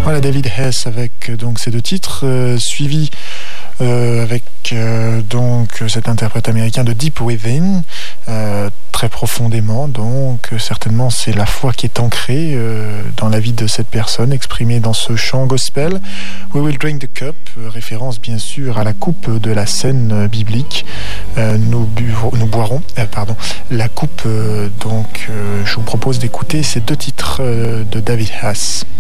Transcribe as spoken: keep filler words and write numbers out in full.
Voilà, David Hess avec donc ces deux titres, euh, suivis euh, avec euh, donc cet interprète américain de Deep Within, euh, très profondément. Donc certainement c'est la foi qui est ancrée euh, dans la vie de cette personne, exprimée dans ce chant gospel. We Will Drink the Cup, référence bien sûr à la coupe de la scène biblique. Euh, nous, buvo- nous boirons, euh, pardon, la coupe. Euh, donc euh, je vous propose d'écouter ces deux titres euh, de David Hess.